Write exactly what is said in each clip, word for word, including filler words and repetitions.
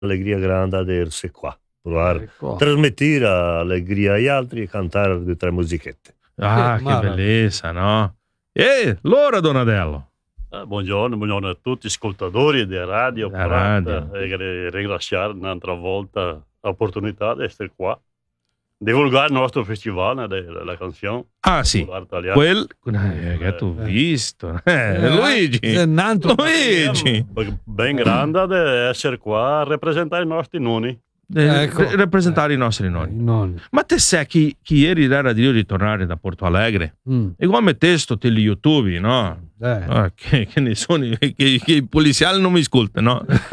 Allegria grande di essere qua, provare Ecco. trasmettere allegria agli altri e cantare due o tre musichette. Ah, Che che maraviglia. bellezza, no? E l'ora, Donadello. Eh, buongiorno, buongiorno a tutti gli ascoltatori di Radio La Prat, radio. e ri- ringraziare un'altra volta l'opportunità di essere qua, divulgare il nostro festival della canzone. Ah, sì. popolare italiana. Quel eh, che tu Eh. visto. Eh, Eh, Luigi. è un altro- Luigi. Perché Ben grande di essere qua a rappresentare i nostri nonni. Eh, Ecco. re- rappresentare i nostri nonni. Non. Ma te sai che, che ieri era di ritornare da Porto Alegre? Mm. E come testo te li YouTube, no? Eh. Ah, che, che ne sono che, che i poliziali non mi ascoltano, no?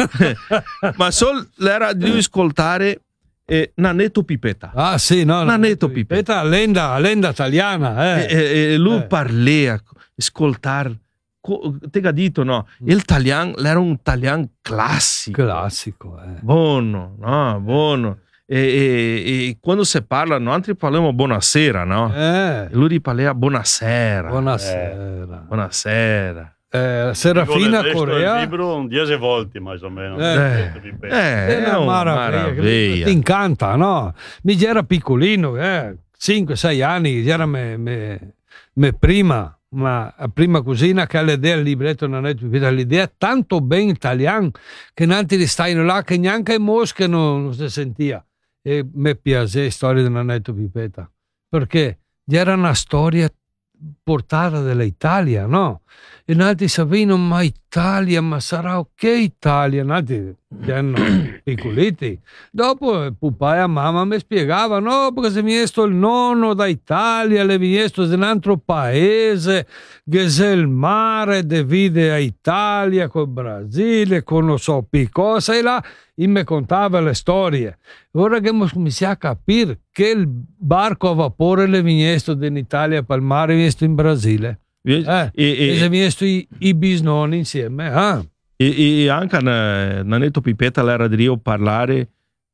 Ma solo era di ascoltare eh, Nanetto Pipetta. Ah sì, no. Nanetto Pipetta. Pipetta, lenda, lenda italiana, E, eh. e- e lui Eh. parlava, ascoltare. co- Te ha detto, no? Il italiano era un italiano classico. Classico, eh. Buono, no? Buono. E, e- e quando si parla, noi altri parliamo buonasera, no? Eh. E lui parla buonasera. Buonasera. Buonasera. Eh, Serafina Il Corea. libro un dieci volte, più o meno. Eh. Eh, È è una una maraviglia, maraviglia. ti incanta, no? Mi era piccolino, eh, cinque sei anni, era me, me, me prima, ma a prima cosina che l'idea il libretto non è più l'idea tanto ben italiano che nanti stai là che neanche in mosche non, non si sentia. E mi piace la storia di Nanetto Pipetta perché era una storia portata dall'Italia, no? E nati sapevano ma Italia, ma sarà ok Italia, nati erano piccoliti. Dopo eh, papà e mamma mi spiegavano, no, perché se mi è sto il nonno da Italia, le mi è sto di un altro paese, che c'è il mare, divide a Italia col Brasile, con non so più cosa, e là e mi contava le storie. Ora che mi cominciamo a capire che il barco a vapore le vignesto in Italia per il mare visto in Brasile. Eh, E, e, e- se visto i, i bisnonni insieme. Ah. e- e anche eh, Nanetto Pipetta era di io parlare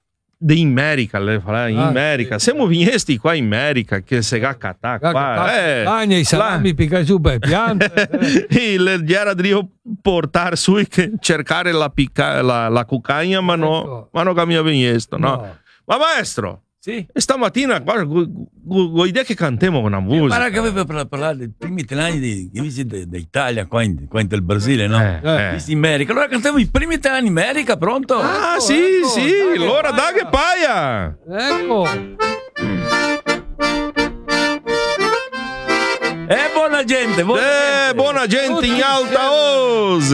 di America, lei fa, in Ah, America. sì. Siamo vignesti qua in America che se ga catà qua. Eh, Bagna i salami, picca giù per piante. e le era di io portare su e che cercare la, picca, la, la cucagna, ma no, Ecco. ma no cambia vignesto, no. No. Ma maestro, Sì. e stamattina, guarda, ho idea che cantiamo una musica. Guarda che avevo per parlare dei primi tre anni di, che visite d'Italia qua in, qua in del Brasile, no? Eh, eh. Visti in America. Allora cantiamo i primi tre anni in America, pronto? Ah, Ecco, sì, ecco, sì, dai che allora paia. da che paia. Ecco. Eh, buona gente, buona Eh, gente. buona gente in Tutti alta insieme. os.